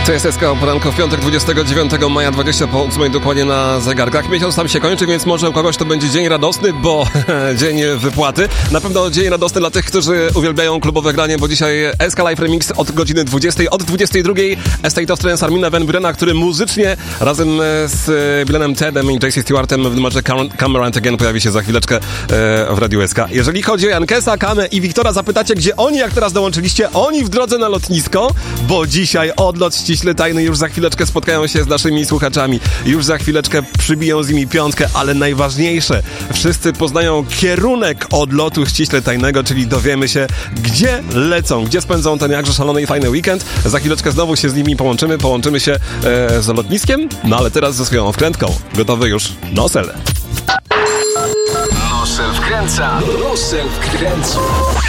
To jest SK o poranku w piątek 29 maja 20 po 8 dokładnie na zegarkach. Miesiąc tam się kończy, więc może u kogoś to będzie dzień radosny, bo dzień wypłaty. Na pewno dzień radosny dla tych, którzy uwielbiają klubowe granie, bo dzisiaj SK Live Remix od godziny 20, od 22 Estate of Trance Armina Van Burena, który muzycznie razem z Bilenem Tedem i JC Stewartem w numerze Come Around Again pojawi się za chwileczkę w Radiu SK. Jeżeli chodzi o Jankesa, Kamę i Wiktora, zapytacie, gdzie oni, jak teraz dołączyliście, oni w drodze na lotnisko, bo dzisiaj odlot ściśle tajny, już za chwileczkę spotkają się z naszymi słuchaczami, już za chwileczkę przybiją z nimi piątkę, ale najważniejsze, wszyscy poznają kierunek odlotu ściśle tajnego, czyli dowiemy się, gdzie lecą, gdzie spędzą ten jakże szalony i fajny weekend. Za chwileczkę znowu się z nimi połączymy się z lotniskiem, no ale teraz ze swoją wkrętką. Gotowy już Nosel. Nosel wkręca. Nosel wkręca.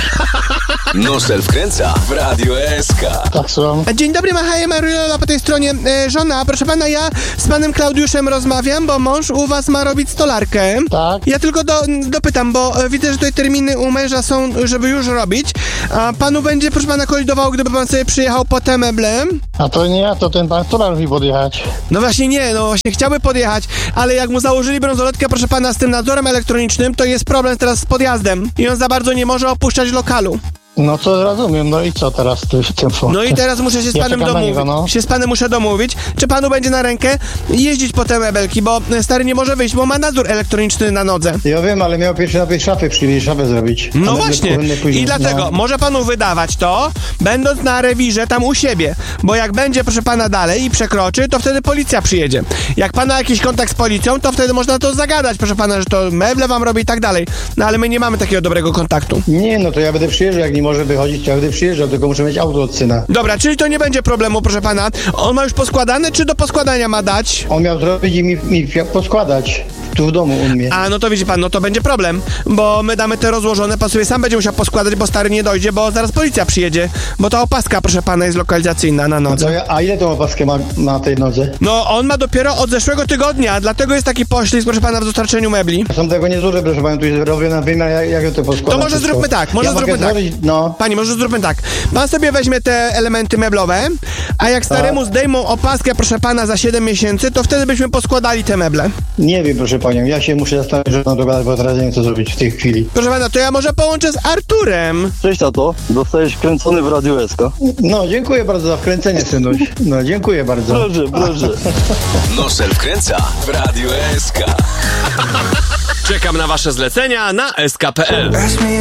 Nosel wkręca w Radiu SK. Tak, słucham. Dzień dobry, Machaja Mariola po tej stronie. Żona, proszę pana, ja z panem Klaudiuszem rozmawiam, bo mąż u was ma robić stolarkę. Tak. Ja tylko dopytam, bo widzę, że tutaj terminy u męża są, żeby już robić. A panu będzie, proszę pana, kolidowało, gdyby pan sobie przyjechał po te meble? A to nie ja, to ten pan stolar musi podjechać. No właśnie nie, no właśnie chciałby podjechać, ale jak mu założyli bransoletkę, proszę pana, z tym nadzorem elektronicznym, to jest problem teraz z podjazdem i on za bardzo nie może opuszczać lokalu. No to rozumiem, no i co teraz w tym No i teraz muszę się z panem domówić. Się z panem muszę domówić, czy panu będzie na rękę jeździć po te mebelki, bo stary nie może wyjść, bo ma nadzór elektroniczny na nodze. Ja wiem, ale miał pierwszy najpierw szafę przyjść, szafę zrobić. No ale właśnie, później, i dlatego może panu wydawać to, będąc na rewirze tam u siebie, bo jak będzie, proszę pana, dalej i przekroczy, to wtedy policja przyjedzie. Jak pan ma jakiś kontakt z policją, to wtedy można to zagadać, proszę pana, że to meble wam robi i tak dalej. No ale my nie mamy takiego dobrego kontaktu. Nie, no to ja będę przyjeżdżał, jak nie może wychodzić, to ja będę przyjeżdżał, tylko muszę mieć auto od syna. Dobra, czyli to nie będzie problemu, proszę pana. On ma już poskładane, czy do poskładania ma dać? On miał zrobić i mi poskładać. Tu w domu u mnie. A, no to widzi pan, no to będzie problem, bo my damy te rozłożone, pan sobie sam będzie musiał poskładać, bo stary nie dojdzie, bo zaraz policja przyjedzie, bo ta opaska, proszę pana, jest lokalizacyjna na nodze. A ile tą opaskę ma na tej nodze? No, on ma dopiero od zeszłego tygodnia, dlatego jest taki poślizg, proszę pana, w dostarczeniu mebli. Są tego nie złożę, proszę pana, tu jest robię na wymiar, jak ja to poskładam. To może zróbmy tak, No. Pani, może zróbmy tak. Pan sobie weźmie te elementy meblowe, a jak staremu zdejmą opaskę, proszę pana, za 7 miesięcy, to wtedy byśmy poskładali te meble. Nie wiem, proszę panią, ja się muszę zastanowić, że dogadać, bo teraz nie wiem, co zrobić w tej chwili. Proszę pana, to ja może połączę z Arturem. Cześć tato, dostajesz wkręcony w Radiu SK. No, dziękuję bardzo za wkręcenie, synuś. No, dziękuję bardzo. Proszę. Nosel wkręca w Radiu SK. Czekam na wasze zlecenia na sk.pl.